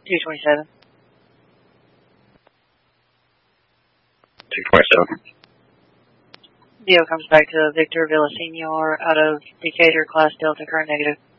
227. 227. Leo comes back to Victor Villasenor out of Decatur, class Delta, current negative.